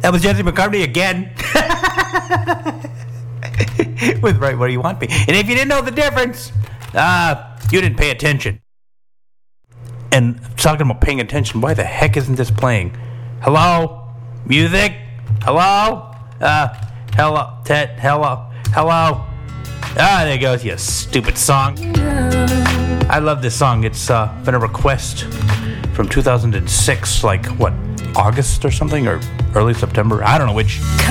That was Jesse McCartney again. With Right Where You Want Me. And if you didn't know the difference, you didn't pay attention. And talking about paying attention, why the heck isn't this playing? Hello? Music? Hello? Hello? Ted? Hello? Hello? There goes, you stupid song. I love this song. It's been a request from 2006, like, what, August or something? Or early September? I don't know which.